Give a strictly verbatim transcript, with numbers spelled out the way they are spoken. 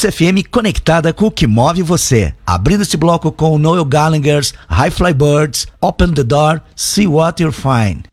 Mix F M conectada com o que move você. Abrindo este bloco com Noel Gallagher's High Fly Birds, Open the Door, See What You'll Find.